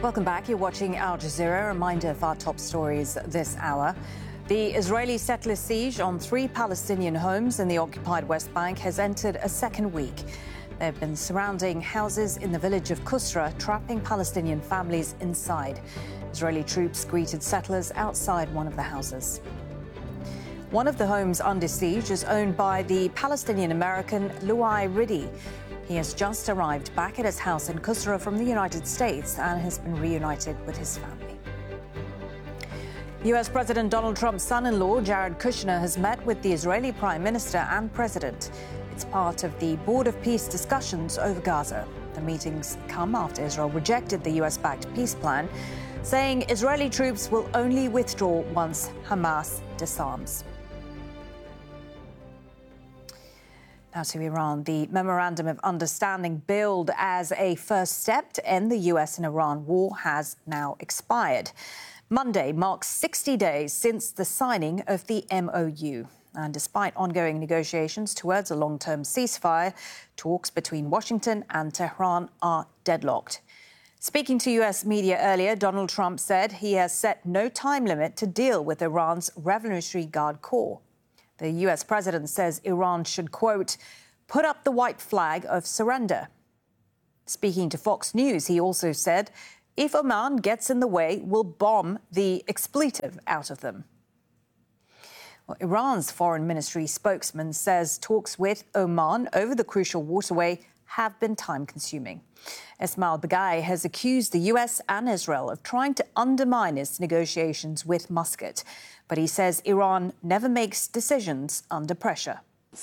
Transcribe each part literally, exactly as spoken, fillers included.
Welcome back. You're watching Al Jazeera. A reminder of our top stories this hour. The Israeli settler siege on three Palestinian homes in the occupied West Bank has entered a second week. They've been surrounding houses in the village of Kusra, trapping Palestinian families inside. Israeli troops greeted settlers outside one of the houses. One of the homes under siege is owned by the Palestinian-American Luai Riddi. He has just arrived back at his house in Kusra from the United States and has been reunited with his family. U S President Donald Trump's son-in-law, Jared Kushner, has met with the Israeli Prime Minister and President. It's part of the Board of Peace discussions over Gaza. The meetings come after Israel rejected the U S-backed peace plan, saying Israeli troops will only withdraw once Hamas disarms. Now to Iran. The Memorandum of Understanding billed as a first step to end the U S and Iran war has now expired. Monday marks sixty days since the signing of the M O U. And despite ongoing negotiations towards a long-term ceasefire, talks between Washington and Tehran are deadlocked. Speaking to U S media earlier, Donald Trump said he has set no time limit to deal with Iran's Revolutionary Guard Corps. The U S president says Iran should, quote, put up the white flag of surrender. Speaking to Fox News, he also said, if Oman gets in the way, we'll bomb the expletive out of them. Well, Iran's foreign ministry spokesman says talks with Oman over the crucial waterway have been time-consuming. Esmail Baghai has accused the U S and Israel of trying to undermine its negotiations with Muscat. But he says Iran never makes decisions under pressure.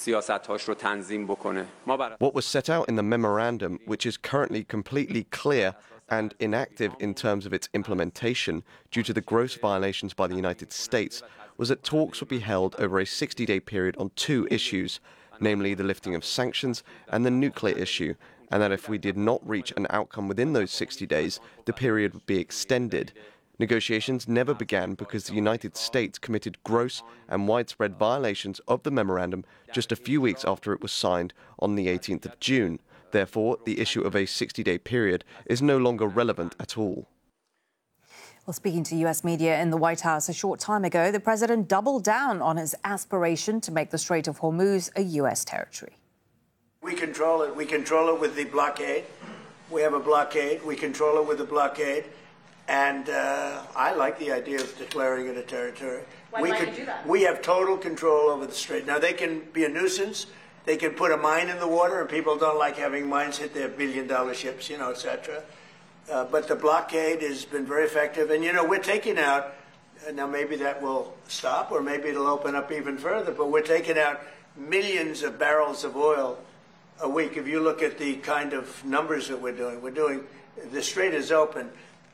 What was set out in the memorandum, which is currently completely clear and inactive in terms of its implementation due to the gross violations by the United States, was that talks would be held over a sixty-day period on two issues, namely the lifting of sanctions and the nuclear issue, and that if we did not reach an outcome within those sixty days, the period would be extended. Negotiations never began because the United States committed gross and widespread violations of the memorandum just a few weeks after it was signed on the eighteenth of June. Therefore, the issue of a sixty-day period is no longer relevant at all. Well, speaking to U S media in the White House a short time ago, the president doubled down on his aspiration to make the Strait of Hormuz a U S territory. We control it. We control it with the blockade. We have a blockade. We control it with the blockade. And uh, I like the idea of declaring it a territory. Why we might could, you do that? We have total control over the strait. Now, they can be a nuisance. They can put a mine in the water, and people don't like having mines hit their billion-dollar ships, you know, et cetera. Uh, but the blockade has been very effective. And, you know, we're taking out, uh, now maybe that will stop, or maybe it'll open up even further, but we're taking out millions of barrels of oil a week. If you look at the kind of numbers that we're doing, we're doing, the strait is open.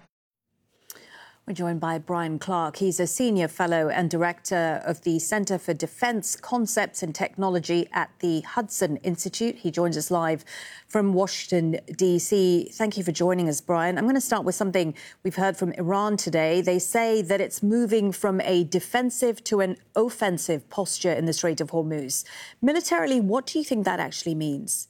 We're joined by Brian Clark. He's a senior fellow and director of the Center for Defense Concepts and Technology at the Hudson Institute. He joins us live from Washington, D C. Thank you for joining us, Brian. I'm going to start with something we've heard from Iran today. They say that it's moving from a defensive to an offensive posture in the Strait of Hormuz. Militarily, what do you think that actually means?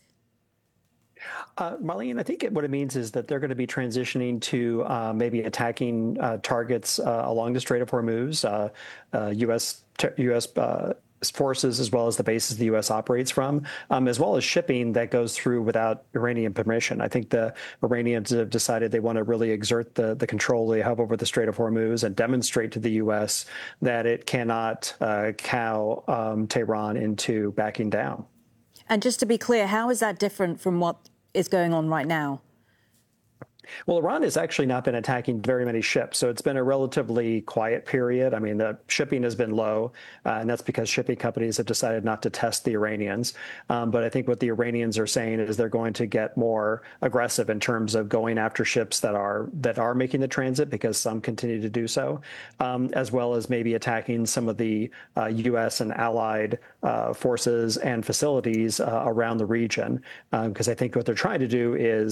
Uh, Marlene, I think it, what it means is that they're going to be transitioning to uh, maybe attacking uh, targets uh, along the Strait of Hormuz, uh, uh, U S U S uh, forces, as well as the bases the U S operates from, um, as well as shipping that goes through without Iranian permission. I think the Iranians have decided they want to really exert the, the control they have over the Strait of Hormuz and demonstrate to the U S that it cannot uh, cow um, Tehran into backing down. And just to be clear, how is that different from what is going on right now? Well, Iran has actually not been attacking very many ships, so it's been a relatively quiet period. I mean, the shipping has been low, uh, and that's because shipping companies have decided not to test the Iranians. Um, but I think what the Iranians are saying is they're going to get more aggressive in terms of going after ships that are that are making the transit, because some continue to do so, um, as well as maybe attacking some of the uh, U S and allied uh, forces and facilities uh, around the region, because um, I think what they're trying to do is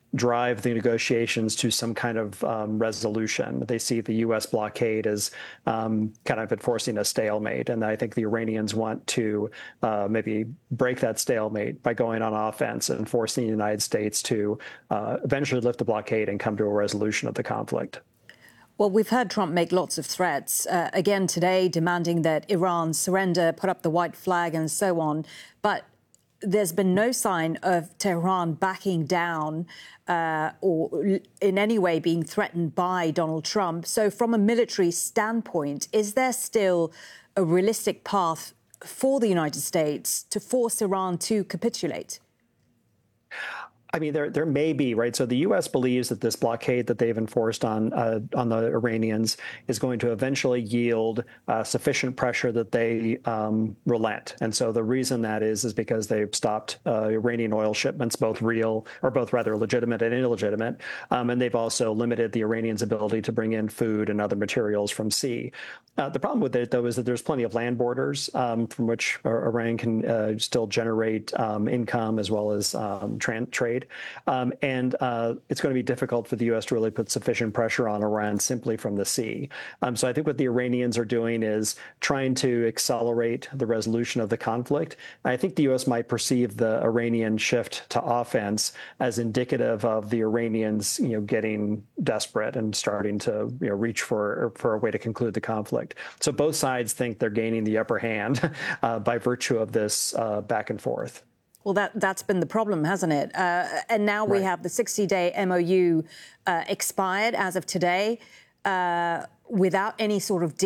drive the negotiations to some kind of um, resolution. They see the U S blockade as um, kind of enforcing a stalemate. And I think the Iranians want to uh, maybe break that stalemate by going on offense and forcing the United States to uh, eventually lift the blockade and come to a resolution of the conflict. Well, we've heard Trump make lots of threats, uh, again today, demanding that Iran surrender, put up the white flag and so on. But there's been no sign of Tehran backing down uh, or in any way being threatened by Donald Trump. So from a military standpoint, is there still a realistic path for the United States to force Iran to capitulate? I mean, there there may be, right? So the U S believes that this blockade that they've enforced on uh, on the Iranians is going to eventually yield uh, sufficient pressure that they um, relent. And so the reason that is is because they've stopped uh, Iranian oil shipments, both real or both rather legitimate and illegitimate, um, and they've also limited the Iranians' ability to bring in food and other materials from sea. Uh, the problem with it, though, is that there's plenty of land borders um, from which Iran can uh, still generate um, income as well as um, trade. Um, and uh, it's going to be difficult for the U S to really put sufficient pressure on Iran simply from the sea. Um, so I think what the Iranians are doing is trying to accelerate the resolution of the conflict. I think the U S might perceive the Iranian shift to offense as indicative of the Iranians, you know, getting desperate and starting to, you know, reach for for a way to conclude the conflict. So both sides think they're gaining the upper hand uh, by virtue of this uh, back and forth. Well, that, that's been the problem, hasn't it? Uh, and now we right. have the sixty-day M O U uh, expired as of today uh, without any sort of deal.